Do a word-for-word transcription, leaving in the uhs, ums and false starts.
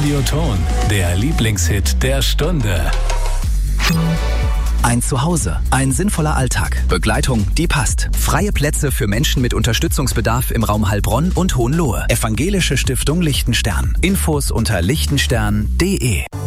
Radioton, der Lieblingshit der Stunde. Ein Zuhause, ein sinnvoller Alltag, Begleitung, die passt. Freie Plätze für Menschen mit Unterstützungsbedarf im Raum Heilbronn und Hohenlohe. Evangelische Stiftung Lichtenstern. Infos unter lichtenstern punkt de.